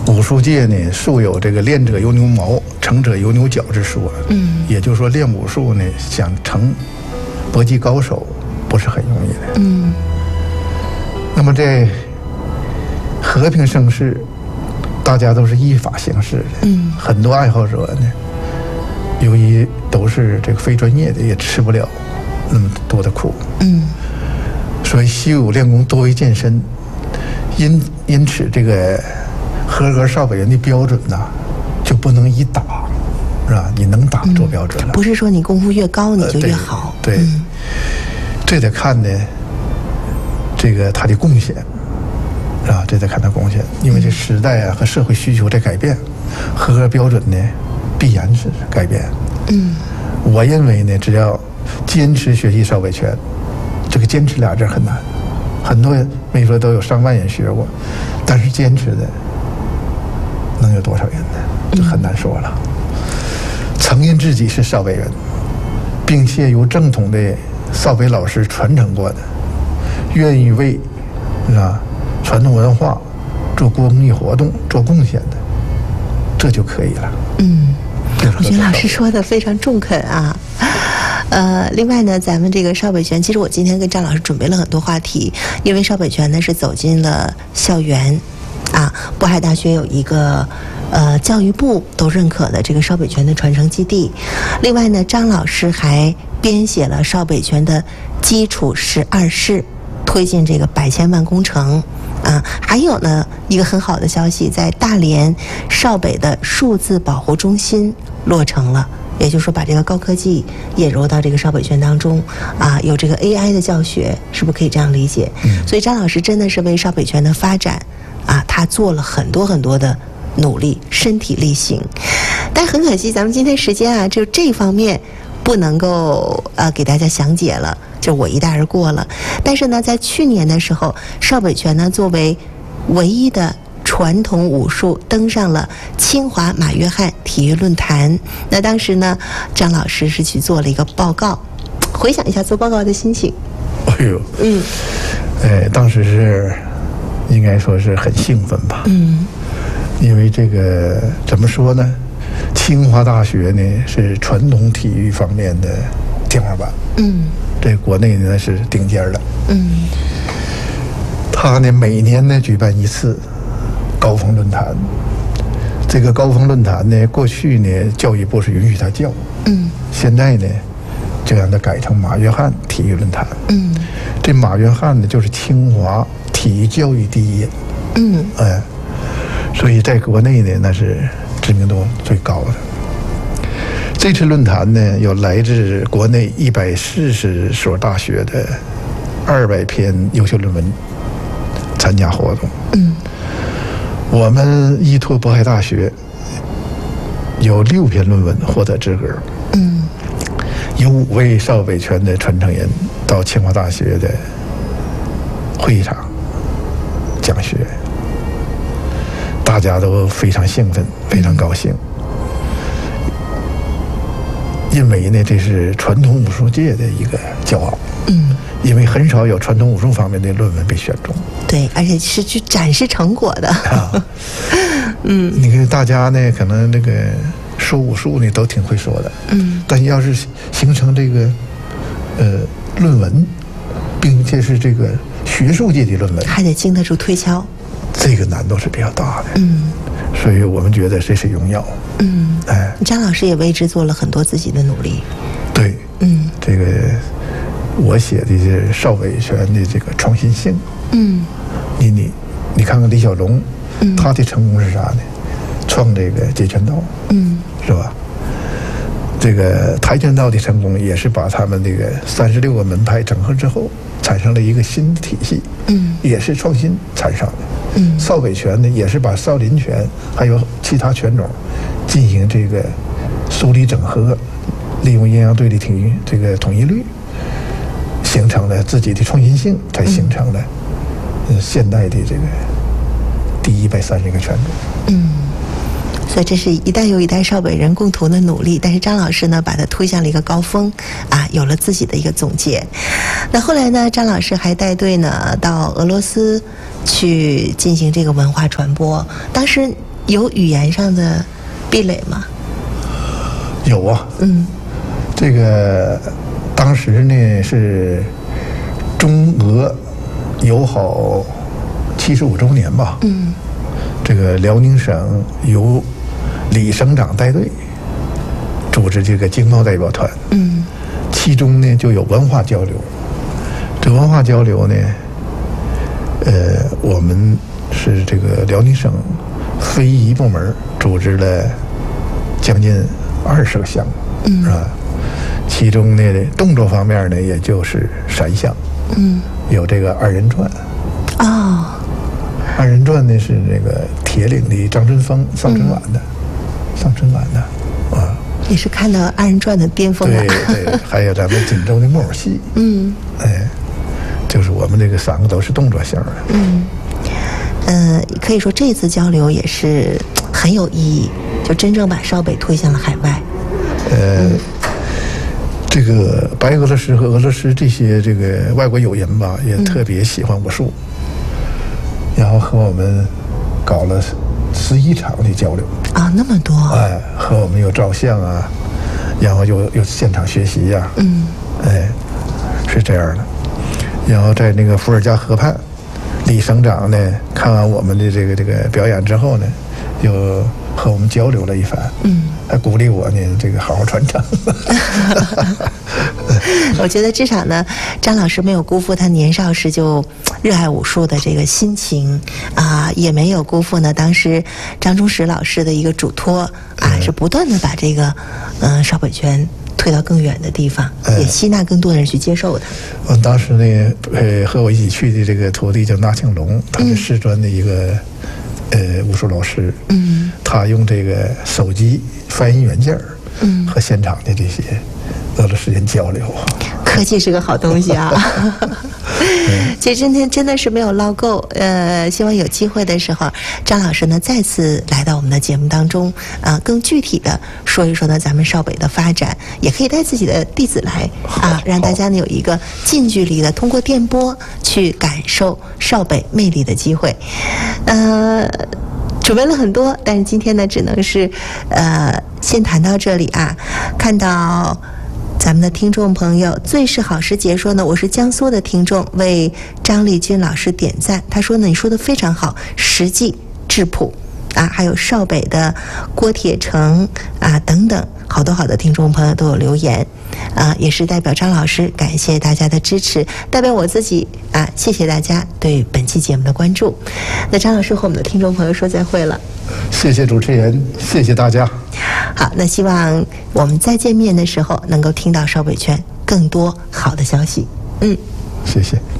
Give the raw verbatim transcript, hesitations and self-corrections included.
武术界呢，素有这个练者有牛毛，成者有牛角之说。嗯，也就是说，练武术呢，想成搏击高手，不是很容易的。嗯。那么在和平盛世，大家都是依法行事的。嗯。很多爱好者呢，由于都是这个非专业的，也吃不了那么多的苦。嗯。所以习武练功多为健身，因因此这个合格少北员的标准呢，就不能以打，是吧？你能打做标准了。 嗯、不是说你功夫越高你就越好。 呃、对，对嗯、这得看呢，这个他的贡献，啊，这得看他贡献，因为这时代啊和社会需求在改变，合格标准呢必然是改变。嗯，我认为呢，只要坚持学习少北拳。这个坚持俩字很难，很多人没说都有上万人学过，但是坚持的能有多少人呢？这很难说了。承认自己是少北人，并且由正统的少北老师传承过的，愿意为啊传统文化做公益活动做贡献的，这就可以了。嗯， 我觉得老师说的非常中肯啊。呃，另外呢，咱们这个少北拳，其实我今天跟张老师准备了很多话题，因为少北拳呢是走进了校园，啊，渤海大学有一个呃教育部都认可的这个少北拳的传承基地。另外呢，张老师还编写了少北拳的基础十二式，推进这个百千万工程。啊，还有呢，一个很好的消息，在大连少北的数字保护中心落成了。也就是说，把这个高科技引入到这个少北拳当中，啊，有这个 A I 的教学，是不是可以这样理解？嗯。所以张老师真的是为少北拳的发展，啊，他做了很多很多的努力，身体力行。但很可惜，咱们今天时间啊，就这方面不能够呃给大家详解了，就我一带而过了。但是呢，在去年的时候，少北拳呢作为唯一的传统武术登上了清华马约翰体育论坛。那当时呢，张老师是去做了一个报告。回想一下做报告的心情。 哎呦，嗯，哎，当时是应该说是很兴奋吧。嗯，因为这个怎么说呢？清华大学呢是传统体育方面的天花板。嗯，在国内呢是顶尖的。嗯，他呢每年呢举办一次高峰论坛。这个高峰论坛呢，过去呢教育部是允许他叫，嗯，现在呢就让他改成马约翰体育论坛。嗯，这马约翰呢就是清华体育教育第一。嗯，哎，所以在国内呢那是知名度最高的。这次论坛呢，有来自国内一百四十所大学的二百篇优秀论文参加活动。嗯。我们依托渤海大学有六篇论文获得资格，嗯，有五位少北拳的传承人到清华大学的会议场讲学，大家都非常兴奋，非常高兴，因为呢，这是传统武术界的一个骄傲，嗯，因为很少有传统武术方面的论文被选中。 对，而且是去展示成果的。啊， 嗯，你看大家呢，可能那个说武术呢都挺会说的，嗯，但要是形成这个呃论文，并且是这个学术界的论文， 还得经得住推敲， 这个难度是比较大的。嗯，所以我们觉得这是荣耀。嗯，哎， 张老师也为之做了很多自己的努力。 对，嗯，这个我写的是少北拳的这个创新性。嗯。你你你看看李小龙，嗯，他的成功是啥呢？创这个截拳道，嗯，是吧？这个跆拳道的成功也是把他们这个三十六个门派整合之后，产生了一个新的体系，嗯，也是创新产生的。嗯，少北拳呢，也是把少林拳还有其他拳种进行这个梳理整合，利用阴阳对立体这个统一律，形成了自己的创新性，才形成了。现代的这个第一百三十个拳种，嗯， 所以这是一代又一代少北人共同的努力。但是张老师呢，把它推向了一个高峰，啊，有了自己的一个总结。那后来呢，张老师还带队呢到俄罗斯去进行这个文化传播。当时有语言上的壁垒吗？ 有啊， 嗯， 这个当时呢是中俄友好七十五周年吧， 嗯， 这个辽宁省由李省长带队组织这个经贸代表团， 嗯， 其中呢就有文化交流。这文化交流呢，呃，我们是这个辽宁省非遗部门组织了将近二十个项目，嗯，是吧？其中呢，动作方面呢，也就是三项，嗯，有这个二人转， 哦， 二人转呢是那个铁岭的张春芳上春晚的，嗯、上春晚的，啊， 也是看到二人转的巅峰啊。 对对，还有咱们锦州的木偶戏， 嗯， 哎，就是我们这个三个都是动作性的， 嗯，呃，可以说这次交流也是很有意义，就真正把邵北推向了海外。 呃。嗯，这个白俄罗斯和俄罗斯这些这个外国友人吧，也特别喜欢武术，嗯、然后和我们搞了十一场的交流啊，那么多！ 哎，和我们有照相啊，然后又有现场学习呀、啊，嗯，哎，是这样的。然后在那个伏尔加河畔，李省长呢看完我们的这个这个表演之后呢，又和我们交流了一番，嗯，还鼓励我呢，这个好好传承。 我觉得至少呢，张老师没有辜负他年少时就热爱武术的这个心情啊，也没有辜负呢当时张忠实老师的一个嘱托啊，嗯、是不断的把这个嗯、呃、邵北拳推到更远的地方，嗯、也吸纳更多人去接受它。 我当时呢，呃，和我一起去的这个徒弟叫纳庆龙，他是师专的一个。嗯呃，武术老师，嗯，他用这个手机翻译软件，嗯，和现场的这些俄罗斯人交流。 科技是个好东西啊。其实今天真的是没有捞够，呃，希望有机会的时候，张老师呢再次来到我们的节目当中，啊、呃，更具体的说一说呢咱们邵北的发展，也可以带自己的弟子来啊，让大家呢有一个近距离的通过电波去感受邵北魅力的机会，呃。准备了很多，但是今天呢，只能是，呃，先谈到这里啊。看到咱们的听众朋友最是好时节说呢，我是江苏的听众，为张丽君老师点赞。他说呢，你说的非常好，实际质朴啊，还有邵北的郭铁成啊等等，好多好多听众朋友都有留言。啊，也是代表张老师感谢大家的支持，代表我自己啊，谢谢大家对本期节目的关注。那张老师和我们的听众朋友说再会了， 谢谢主持人，谢谢大家。 好，那希望我们再见面的时候能够听到邵北拳更多好的消息。嗯， 谢谢。